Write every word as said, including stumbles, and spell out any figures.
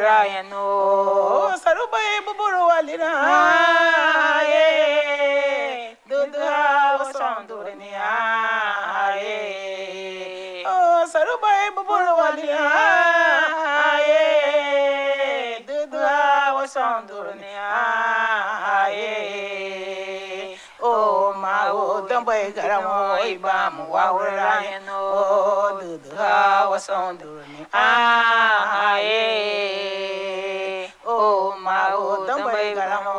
rayano sarubai buburu walina ye duda wasandurni ye oh sarubai buburu walina ye duda wasandurni ye oh ma o dambai garamo ibam wawrayano duda wasandurni ye oh ma o dambai garamo